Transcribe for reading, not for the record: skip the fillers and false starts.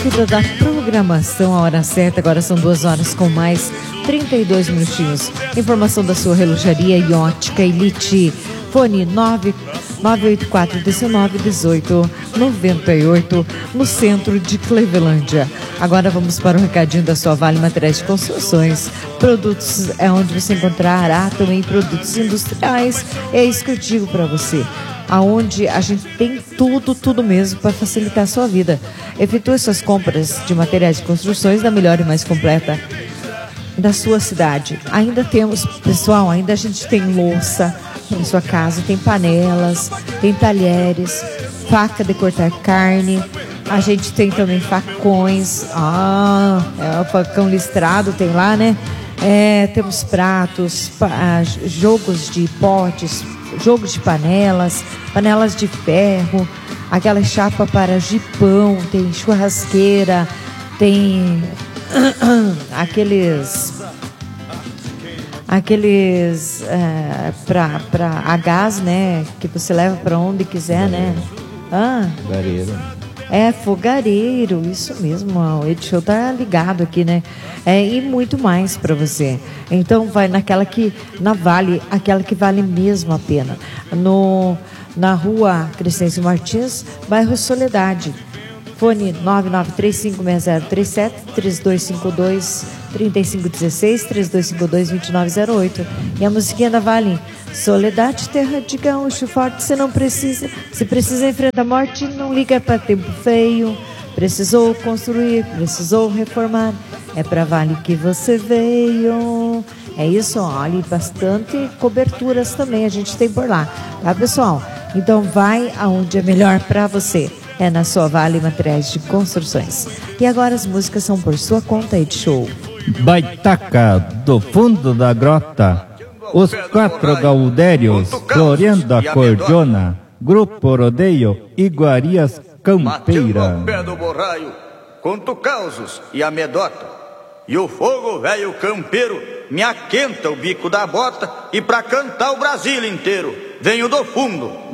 Cuida da programação, a hora certa, agora são 2 horas com mais 32 minutinhos. Informação da sua relojaria e ótica Elite. Fone 984-19-18-98, no centro de Clevelândia. Agora vamos para o recadinho da sua Vale Materiais de Construções. Produtos é onde você encontrará também produtos industriais. É isso que eu digo para você. Aonde a gente tem tudo mesmo para facilitar a sua vida. Efetue suas compras de materiais de construções da melhor e mais completa da sua cidade. Ainda temos, pessoal, ainda a gente tem louça em sua casa, tem panelas, tem talheres, faca de cortar carne, a gente tem também facões, o facão listrado tem lá, né? Temos pratos, jogos de potes, jogos de panelas, panelas de ferro, aquela chapa para jipão, tem churrasqueira, tem aqueles para a gás, né, que você leva para onde quiser, né? Fogareiro. Fogareiro, isso mesmo, o Edson tá ligado aqui, né? E muito mais para você. Então vai na Vale, aquela que vale mesmo a pena. Na rua Crescêncio Martins, bairro Soledade. Fone 993-560-37, 3252-3516, 3252-2908. E a musiquinha da Vale. Soledade, terra de gaúcho forte, você não precisa. Se precisa enfrentar a morte, não liga para tempo feio. Precisou construir, precisou reformar. É pra Vale que você veio. É isso, olha, e bastante coberturas também a gente tem por lá, tá, pessoal? Então vai aonde é melhor para você. É na sua Vale Materiais de Construções. E agora as músicas são por sua conta aí de show. Baitaca, do fundo da grota, os 4 gaudérios, floreando a cordiona, Grupo Rodeio, Iguarias Campeira. Mateando ao pé do borraio, conto causos e amedota, e o fogo velho campeiro me aquenta o bico da bota, e pra cantar o Brasil inteiro venho do fundo